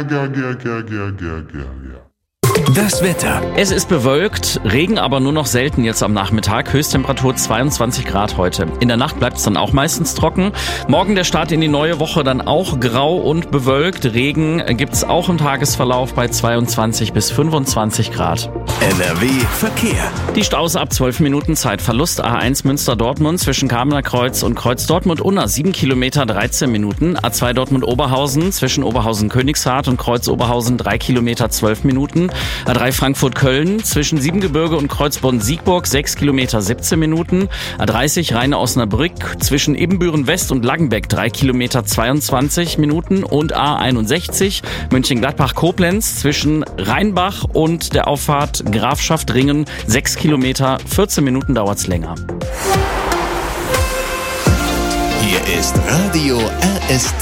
Das Wetter. Es ist bewölkt, Regen aber nur noch selten jetzt am Nachmittag. Höchsttemperatur 22 Grad heute. In der Nacht bleibt es dann auch meistens trocken. Morgen der Start in die neue Woche dann auch grau und bewölkt. Regen gibt's auch im Tagesverlauf bei 22 bis 25 Grad. NRW Verkehr. Die Staus ab 12 Minuten Zeitverlust. A1 Münster-Dortmund zwischen Kamener Kreuz und Kreuz Dortmund-Unna 7 Kilometer 13 Minuten. A2 Dortmund-Oberhausen zwischen Oberhausen-Königshardt und Kreuz Oberhausen 3 Kilometer 12 Minuten. A3 Frankfurt-Köln zwischen Siebengebirge und Kreuzbonn-Siegburg 6 Kilometer 17 Minuten. A30 Rheine-Osnabrück zwischen Ibbenbüren-West und Langenbeck 3 Kilometer 22 Minuten. Und A61 Mönchengladbach-Koblenz zwischen Rheinbach und der Auffahrt Grafschaft-Ringen 6 Kilometer 14 Minuten dauert's länger. Hier ist Radio RST.